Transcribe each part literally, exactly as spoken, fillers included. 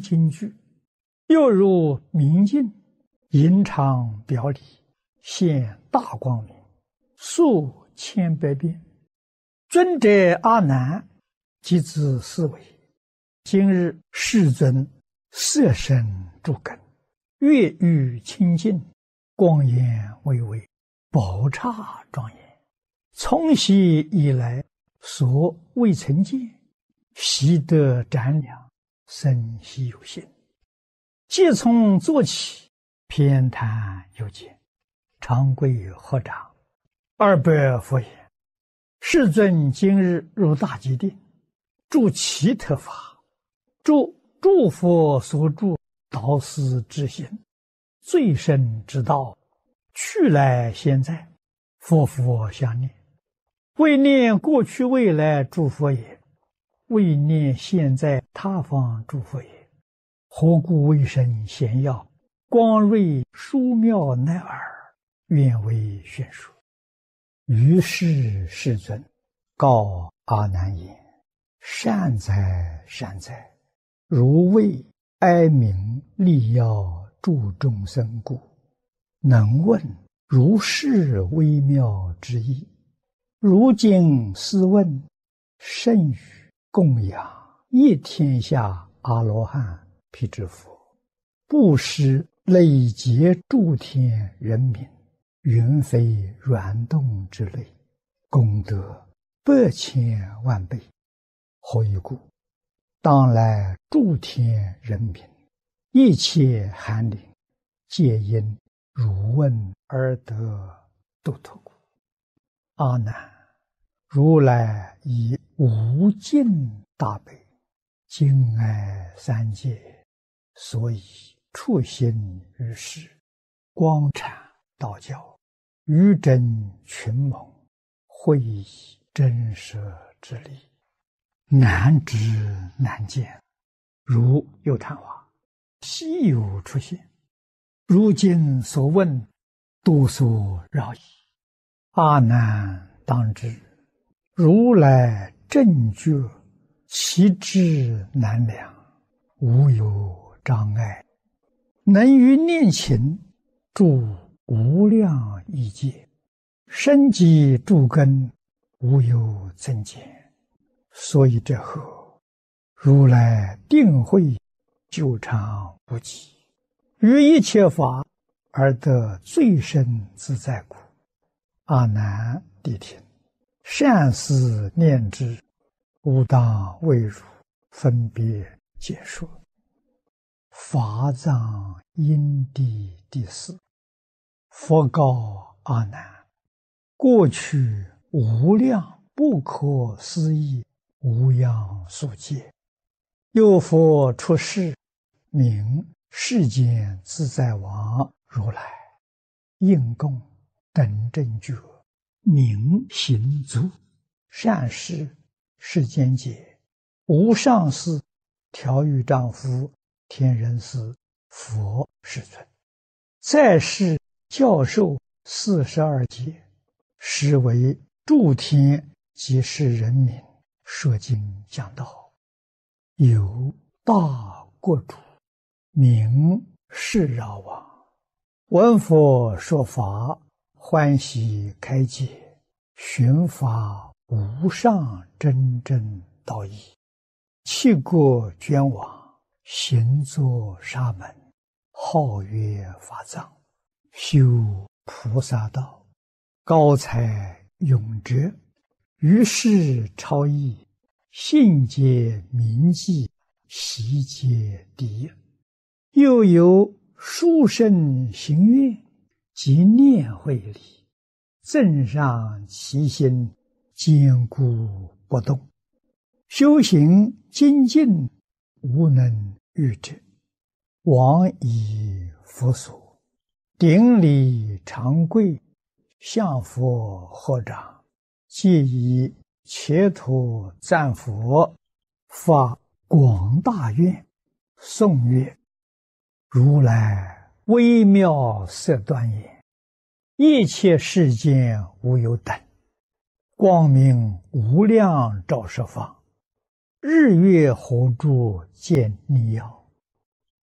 金句，又如明镜，银常表里，现大光明，数千百变。尊者阿难，即自思维：今日世尊色身诸根，月欲清净，光颜巍巍，宝刹庄严。从昔以来，所未曾见，习得瞻量，生希有心。即从坐起，偏袒有见，长跪合掌，二白佛言：世尊今日入大吉定，住奇特法，住诸佛所住导师之行，最深之道，去来现在，佛佛相念。为念过去未来诸佛也，为念现在他方诸佛也。何故为身显耀，光瑞殊妙乃尔，愿为宣说。于是世尊告阿难言：善哉善哉，如为哀悯利要助众生故，能问如是微妙之意。如今斯问，甚于供养一天下阿罗汉辟支佛，布施累劫诸天人民，云非软动之类，功德百千万倍。何以故？当来诸天人民，一切寒灵，皆因汝问而得度脱故。阿难，如来以无尽大悲，敬爱三界，所以处心于世，光阐道教，于真群蒙，会以真实之理，难知难见，如有昙花，稀有出现。如今所问，多所扰矣。阿难当知，如来正觉，其智难量，无有障碍，能于念勤住无量亿劫，生机诸根，无有增减。所以这后，如来定慧久长无极，于一切法而得最深自在故。阿难谛听，善思念之，吾当为汝分别解说。法藏因地第四。佛告阿难：过去无量不可思议无量数劫，有佛出世，名世间自在王如来，应供等正觉，明行足，善事世间解，无上士，调御丈夫，天人师，佛世尊。再世教授四十二劫，实为诸天及世人民说经讲道。有大国主，名释饶王，闻佛说法，欢喜开解，寻法无上真正道义，弃国捐往，行作沙门，号曰法藏，修菩萨道，高才永哲，于是超逸，信解明记，习解第一。又有殊胜行愿及念慧力，增上其心，坚固不动，修行精进，无能御者。往以佛所，顶礼长跪，向佛合掌，皆以切土赞佛，发广大愿，颂曰：如来微妙色端严，一切世间无有等，光明无量照十方，日月火柱见逆耀，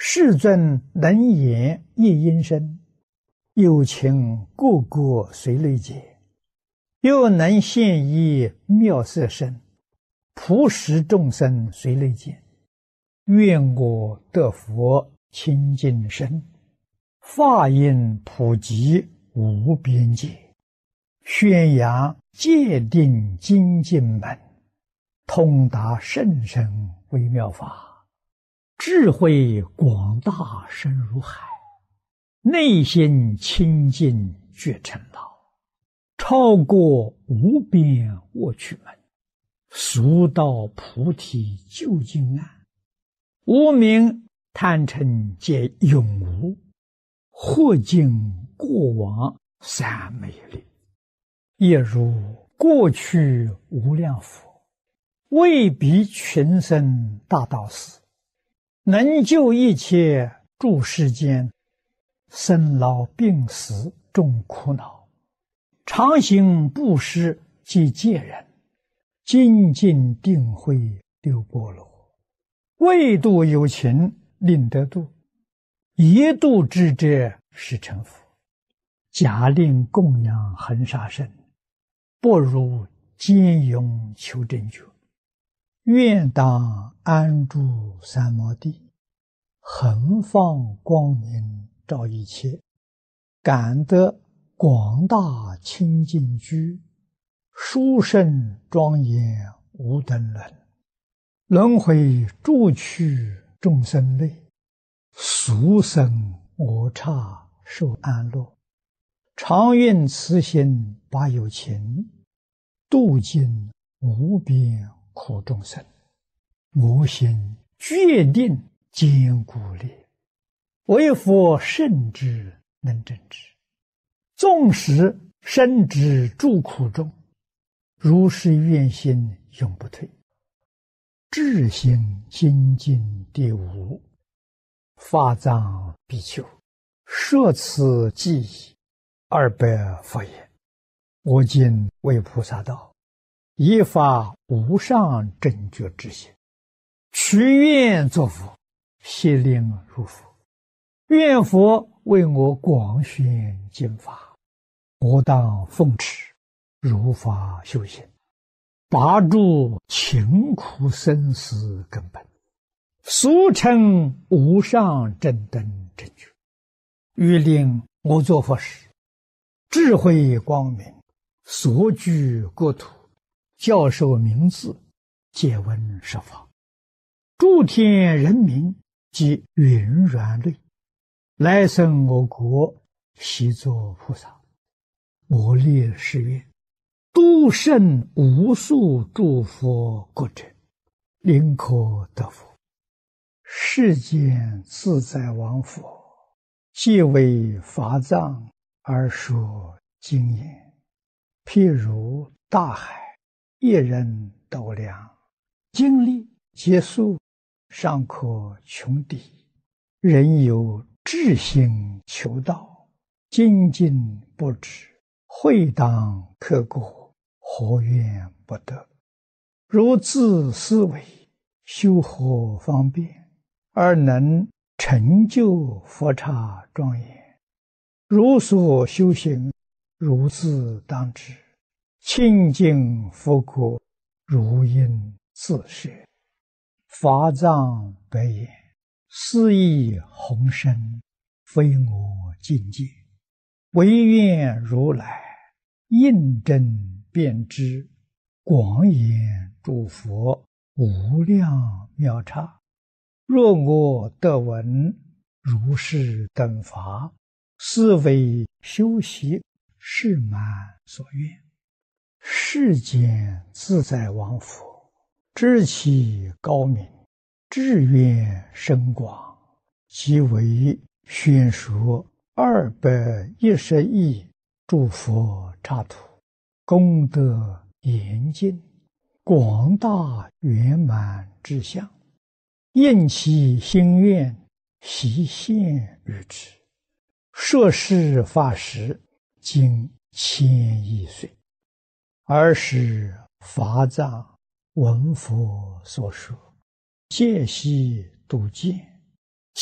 世尊能言一音声，有情个个随类解，又能现一妙色身，普使众生随类见。愿我得佛清净身，法音普及无边界，宣扬戒定精进门，通达甚深微妙法，智慧广大深如海，内心清净觉成道，超过无边卧趣门，速到菩提究竟岸。无明贪嗔皆永无，或尽过往三昧力，亦如过去无量佛，为彼群生大道士，能救一切诸世间，生老病死众苦恼，常行布施即戒人，精进定慧六波罗，为度有情令得度，一度之者是成佛。假令供养恒沙身，不如坚勇求真觉。愿当安住三摩地，恒放光明照一切，感得广大清净居，殊胜庄严无等伦。轮回诸趣众生类，俗生我刹受安乐。常愿慈心把有情，度尽无边苦众生。我心决定坚固烈，为佛圣之能正之。纵使身之诸苦中，如是愿心永不退。智心精进第五，法藏比丘，摄此记忆二百佛言：我今为菩萨道，以发无上正觉之心，许愿作佛，悉令入佛。愿佛为我广宣经法，我当奉持，如法修行，拔除勤苦生死根本，俗称无上正等正觉。欲令我作佛时，智慧光明，所居国土，教授名字，皆闻十方。诸天人民及云软类，来生我国，悉作菩萨。我立誓愿，度胜无数诸佛国者，临可得佛。世间自在王佛，既为法藏而说经言，譬如大海，一人斗量，经历结束，尚可穷底。人有志心求道，精进不止，会当刻过，何怨不得？如自思维，修何方便，而能成就佛刹庄严？如所修行，如自当知。清净佛国，如应自设。法藏白言：斯亦宏深，非我境界。唯愿如来印证遍知，广演诸佛无量妙刹。若我得闻如是等法，是为修习是满所愿。世间自在王佛，知其高明，志愿深广，即为宣说二百一十亿诸佛刹土，功德严尽，广大圆满之相，应其心愿，悉现于之。摄事法时，经千亿岁，尔时法藏闻佛所说，戒悉度见，